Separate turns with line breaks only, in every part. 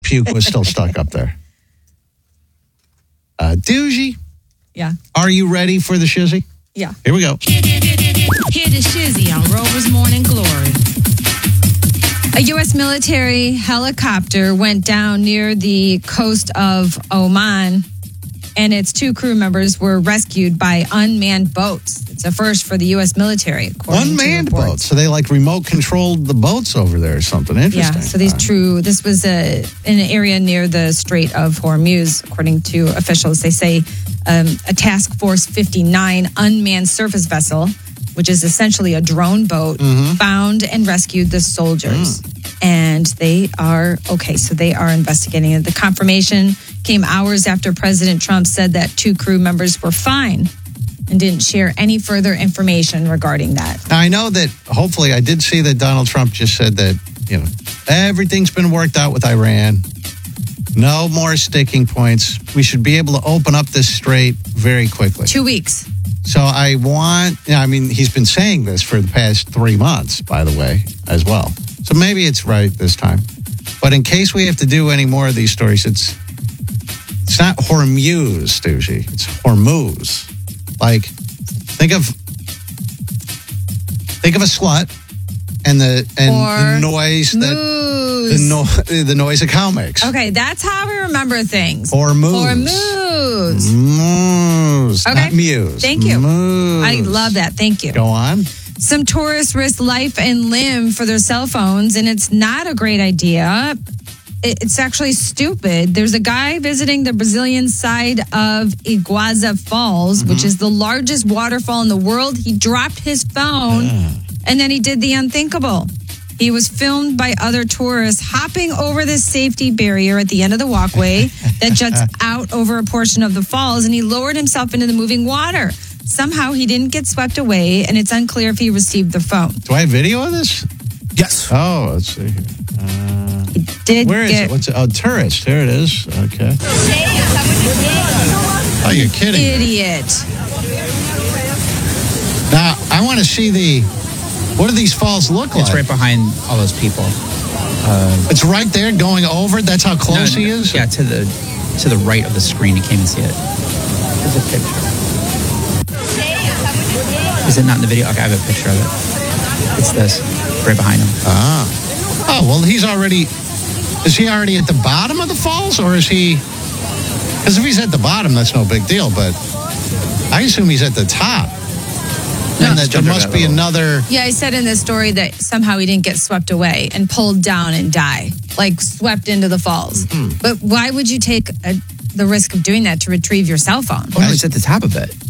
puke was still stuck up there. Doogie.
Yeah.
Are you ready for the shizzy?
Yeah.
Here we go.
Hear the shizzy on Rover's Morning Glory.
A U.S. military helicopter went down near the coast of Oman, and its 2 crew members were rescued by unmanned boats. It's a first for the U.S. military.
Unmanned boats. So they like remote controlled the boats over there or something. Interesting.
Yeah, so this was in an area near the Strait of Hormuz, according to officials. They say a Task Force 59 unmanned surface vessel, which is essentially a drone boat, found and rescued the soldiers. And they are okay. So they are investigating it. The confirmation came hours after President Trump said that 2 crew members were fine and didn't share any further information regarding that.
Now, I know that hopefully I did see that Donald Trump just said that, everything's been worked out with Iran. No more sticking points. We should be able to open up this strait very quickly.
2 weeks.
So he's been saying this for the past 3 months, by the way, as well. So maybe it's right this time. But in case we have to do any more of these stories, it's not Hormuz, Doogie. It's Hormuz. Like, think of a slut and the noise the noise a cow makes.
Okay, that's how we remember things.
Hormuz.
Okay.
Not muse.
Thank you.
Moose.
I love that. Thank you.
Go on.
Some tourists risk life and limb for their cell phones, and it's not a great idea. It's actually stupid. There's a guy visiting the Brazilian side of Iguazu Falls, which is the largest waterfall in the world. He dropped his phone, and then he did the unthinkable. He was filmed by other tourists hopping over the safety barrier at the end of the walkway that juts out over a portion of the falls, and he lowered himself into the moving water. Somehow he didn't get swept away, and it's unclear if he received the phone.
Do I have video of this?
Yes.
Oh, let's see here.
He did.
Where is it? What's it? Oh, tourist. There it is. Okay. Oh, you're kidding.
Idiot.
Now, I want to see what do these falls look like?
It's right behind all those people.
It's right there going over? That's how close he is?
Yeah, to the right of the screen. You can't even see it. There's a picture. Is it not in the video? Okay, I have a picture of it. It's this, right behind him.
Oh, well, is he already at the bottom of the falls, or is he, because if he's at the bottom, that's no big deal, but I assume he's at the top. And that there must be another.
Yeah, I said in this story that somehow he didn't get swept away and pulled down and die, like swept into the falls. Mm-hmm. But why would you take the risk of doing that to retrieve your cell phone?
Oh, no, it's at the top of it.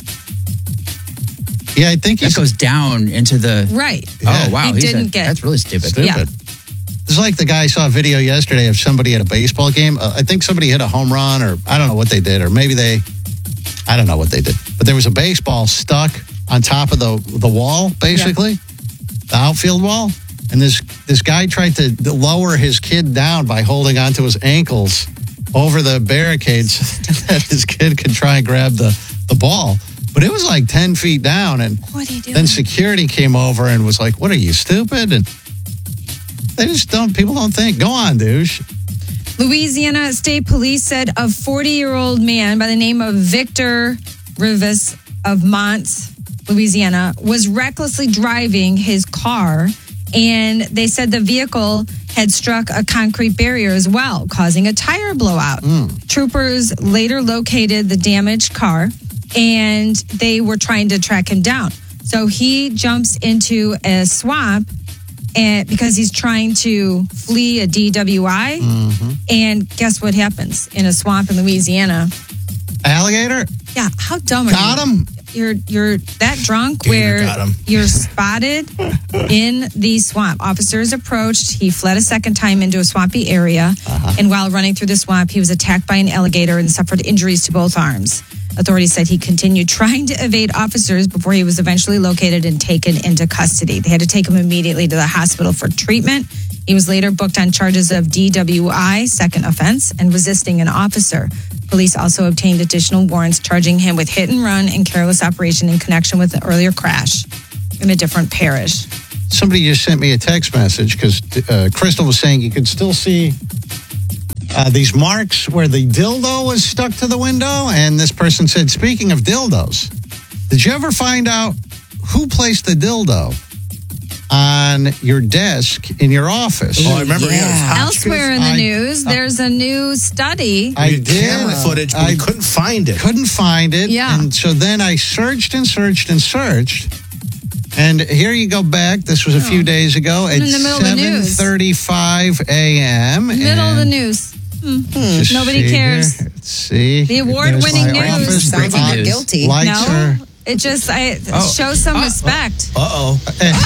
Yeah, I think
that goes down into the...
Right.
Oh, wow.
That's
really stupid.
Yeah.
It's like the guy I saw a video yesterday of somebody at a baseball game. I think somebody hit a home run, or I don't know what they did, or maybe I don't know what they did. But there was a baseball stuck on top of the wall, basically, the outfield wall. And this guy tried to lower his kid down by holding onto his ankles over the barricades so that his kid could try and grab the ball. But it was like 10 feet down, and then security came over and was like, "What are you, stupid?" And they just people don't think. Go on, douche.
Louisiana State Police said a 40-year-old man by the name of Victor Rivas of Mons, Louisiana, was recklessly driving his car, and they said the vehicle had struck a concrete barrier as well, causing a tire blowout. Troopers later located the damaged car, and they were trying to track him down. So he jumps into a swamp because he's trying to flee a DWI. Mm-hmm. And guess what happens in a swamp in Louisiana?
Alligator?
Yeah, how dumb are you?
Got him?
You're that drunk where you're spotted in the swamp. Officers approached. He fled a second time into a swampy area. And while running through the swamp, he was attacked by an alligator and suffered injuries to both arms. Authorities said he continued trying to evade officers before he was eventually located and taken into custody. They had to take him immediately to the hospital for treatment. He was later booked on charges of DWI, second offense, and resisting an officer. Police also obtained additional warrants charging him with hit and run and careless operation in connection with an earlier crash in a different parish.
Somebody just sent me a text message because Crystal was saying you could still see these marks where the dildo was stuck to the window. And this person said, speaking of dildos, did you ever find out who placed the dildo on your desk in your office?
Oh, I remember.
Elsewhere in the news, there's a new study.
I did.
Camera footage, but we couldn't find it.
Couldn't find it.
Yeah.
And so then I searched and searched and searched. And here you go back. This was a few days ago at
In the middle of the news.
7:35 a.m.
Middle of the news.
Just
Nobody
see
cares.
here. Let's see.
The award-winning
There's my
news.
office.
Sounds like they're
news.
guilty.
Lights are.
No, it just shows some respect.
Uh-oh.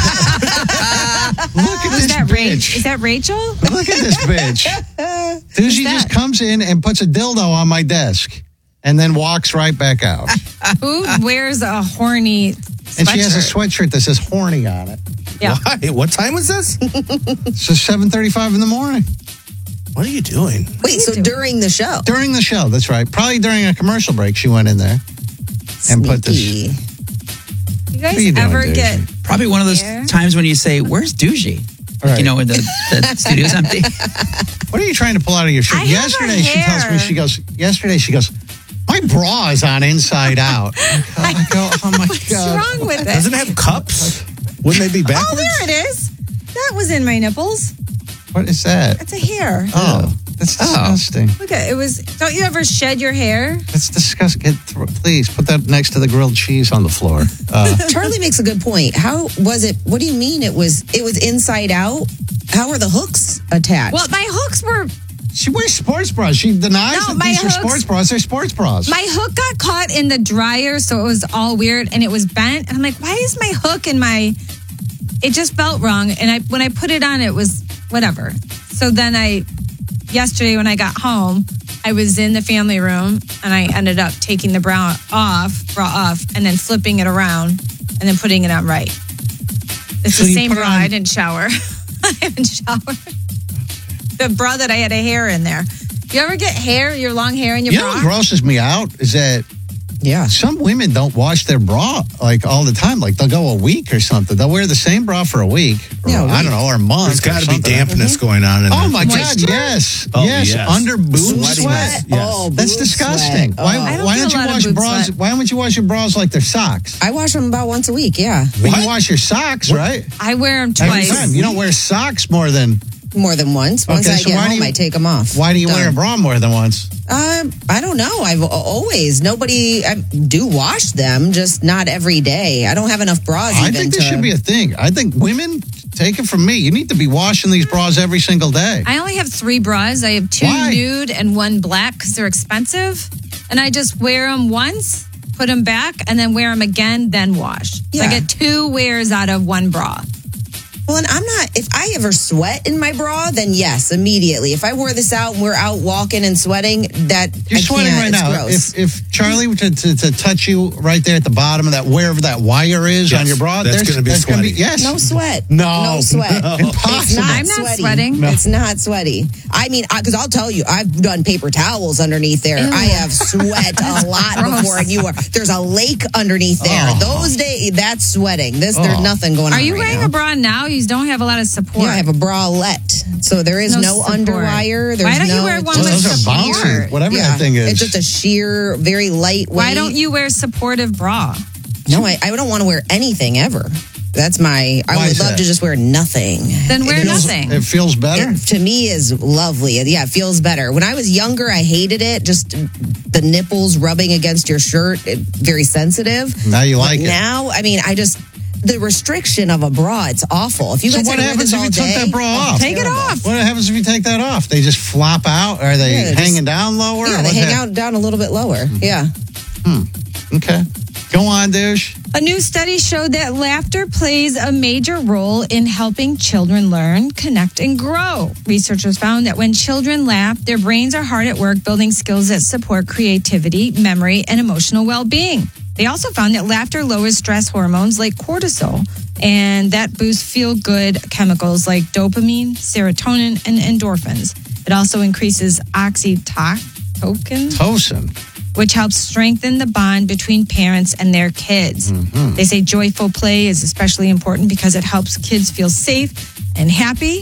Look at this
Is
bitch.
that Rachel?
Look at this bitch. Dude, she just comes in and puts a dildo on my desk and then walks right back out.
Who wears a horny sweatshirt?
And she has a sweatshirt that says horny on it.
Yeah.
Why? What time was this?
So 7:35 in the morning.
What are you doing?
Wait, so during the show?
During the show, that's right. Probably during a commercial break, she went in there and put this.
Sneaky.
You guys
What are you doing,
ever
Daisy?
get
Probably one of those
Hair?
times when you say, "Where's Doogie?"
Right.
You know, when the studio's empty.
What are you trying to pull out of your shirt?
I have
Yesterday,
a
she tells me,
hair.
she goes, my bra is on inside out. I go, oh my
What's
God.
wrong with it?
Doesn't it have cups? Wouldn't they be backwards?
Oh, there it is. That was in my nipples.
What is that?
It's a hair.
Oh, that's disgusting.
Look at it. Was. Don't you ever shed your hair?
That's disgusting. Please put that next to the grilled cheese on the floor.
Charlie makes a good point. How was it? What do you mean it was inside out? How are the hooks attached?
Well, my hooks were.
She wears sports bras. She denies
No,
that
my
these are
hooks-
sports bras. They're sports bras.
My hook got caught in the dryer, so it was all weird, and it was bent. And I'm like, why is my hook in my? It just felt wrong, and when I put it on, it was whatever. So then yesterday when I got home, I was in the family room, and I ended up taking the bra off, and then flipping it around, and then putting it on right. It's
So
the
you
same
put it
bra.
on-
I didn't shower. I haven't showered. The bra that I had a hair in there. You ever get hair, your long hair in your
You
bra?
know what grosses me out is that
yeah.
some women don't wash their bra like all the time. Like they'll go a week or something. They'll wear the same bra for a week. Or,
Yeah, a
I don't know, or a month.
There's got to
or
be
something.
dampness going on in
Oh
there.
my God!
Moisture?
Yes,
Oh,
yes,
yes.
under boob
Sweatiness.
sweat.
Yes.
Oh,
That's
boob
disgusting.
sweat.
Why?
Oh.
I don't
Why
do
don't
a
you
lot of
wash
boob
bras?
sweat.
Why don't you wash your bras like they're socks?
I wash them about once a week. Yeah,
When you wash your socks, right?
I wear them
Every
twice.
time. You don't wear socks more than.
more than once. Once
Okay,
I
so
get
why do
home,
you-
I take them off.
Why do you wear a
Done.
bra more than once?
I don't know. I've always I do wash them, just not every day. I don't have enough bras.
I
even
think
to,
this should be a thing. I think women, take it from me, you need to be washing these bras every single day.
I only have 3 bras. I have 2
Why?
nude and 1 black because they're expensive. And I just wear them once, put them back, and then wear them again, then wash. So I
Yeah.
get 2 wears out of 1 bra.
Well, and I'm not. If I ever sweat in my bra, then yes, immediately. If I wore this out and we're out walking and sweating, that
You're
I
sweating
can't,
right
it's
now.
Gross.
If Charlie were to touch you right there at the bottom of that, wherever that wire is
Yes,
on your bra,
that's gonna be sweaty.
yes.
no sweat.
No.
no sweat.
No.
It's
Impossible.
not
I'm not
sweaty.
sweating.
It's not sweaty. I mean, because I'll tell you, I've done paper towels underneath there.
Ew.
I have sweat a lot
Gross.
before, and you are. There's a lake underneath there.
Oh.
Those days, that's sweating. There's nothing going on.
Are you
right
wearing
now.
a bra now? You don't have a lot of support.
Yeah, I have a bralette. So there is no
support.
underwire. There's
Why don't you
no,
wear one
Well,
with
those are
support?
bouncy. Whatever
Yeah,
that thing is.
it's just a sheer, very lightweight.
Why don't you wear supportive bra?
No, I don't want to wear anything ever. That's my. I
Why
would
is
love
that?
to just wear nothing.
Then wear
It feels-
nothing.
It feels better.
It, to me, is lovely. Yeah, it feels better. When I was younger, I hated it. Just the nipples rubbing against your shirt, very sensitive.
Now you like
But
it.
Now, I mean, the restriction of a bra, it's awful. If you
So
guys
what
had to wear
happens
this
if you
all
took
day,
that bra off?
Take it off.
What happens if you take that off? They just flop out? Are they
Yeah, they
hanging
just-
down lower?
Yeah,
or
they
what
hang
the-
out down a little bit lower. Yeah.
Okay. Go on, douche.
A new study showed that laughter plays a major role in helping children learn, connect, and grow. Researchers found that when children laugh, their brains are hard at work building skills that support creativity, memory, and emotional well-being. They also found that laughter lowers stress hormones like cortisol, and that boosts feel-good chemicals like dopamine, serotonin, and endorphins. It also increases oxytocin,
Tosin.
which helps strengthen the bond between parents and their kids. They say joyful play is especially important because it helps kids feel safe and happy.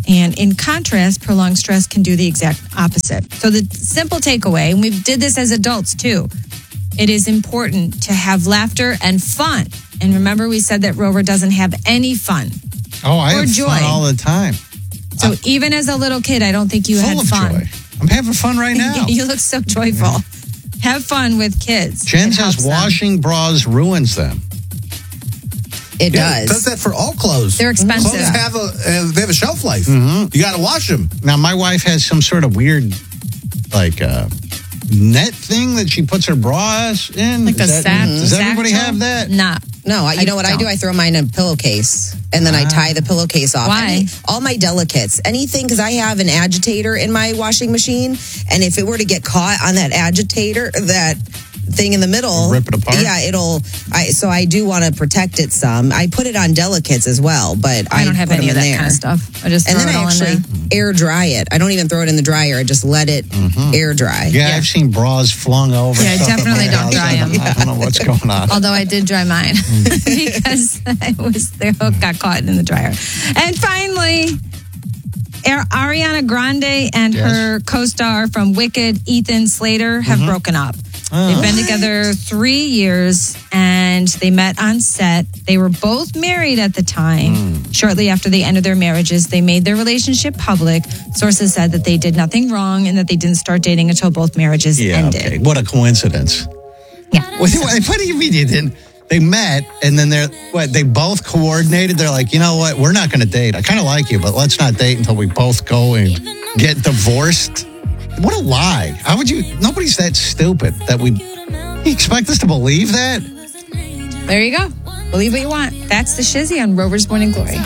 And in contrast, prolonged stress can do the exact opposite. So the simple takeaway, and we did this as adults too, it is important to have laughter and fun. And remember, we said that Rover doesn't have any fun.
Oh, I
or
have
joy.
fun all the time.
So even as a little kid, I don't think you had
Full of
fun.
joy. I'm having fun right now.
You look so joyful. Have fun with kids.
Jen
It helps
says
them.
washing bras ruins them.
It
Yeah,
does.
it does that for all clothes.
They're expensive.
Clothes they have a shelf life.
Mm-hmm.
You got to wash them.
Now, my wife has some sort of weird, like, net thing that she puts her bras in.
Like a sack.
Does everybody have that?
Nah.
No, you know what I do? I throw mine in a pillowcase, and then I tie the pillowcase off.
Why?
All my delicates, anything, because I have an agitator in my washing machine, and if it were to get caught on that agitator, that thing in the middle,
Rip it apart?
Yeah, so I do want to protect it some. I put it on delicates as well, but
I don't have
put
any
them
of
in
that
there.
kind of stuff. I just
And
throw
then
it
I
all in
actually
there.
air dry it. I don't even throw it in the dryer. I just let it air dry.
Yeah, I've seen bras flung over.
Yeah, I
stuff at
definitely
my
don't
house.
dry 'em.
I don't know what's going on.
Although I did dry mine because the hook got caught in the dryer. And finally, Ariana Grande and her co-star from Wicked, Ethan Slater, have broken up. They've been together 3 years and they met on set. They were both married at the time. Shortly after they ended their marriages, they made their relationship public. Sources said that they did nothing wrong and that they didn't start dating until both marriages ended.
Okay. What a coincidence.
Yeah.
What do you mean you didn't? They met and then they both coordinated. They're like, you know what? We're not going to date. I kind of like you, but let's not date until we both go and get divorced. What a lie. How would you? Nobody's that stupid that you expect us to believe that?
There you go. Believe what you want. That's the Shizzy on Rover's Morning Glory.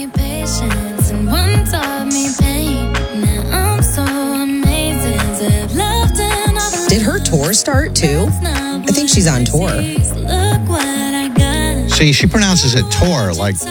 Did her tour start too? I think she's on tour.
See, she pronounces it tour like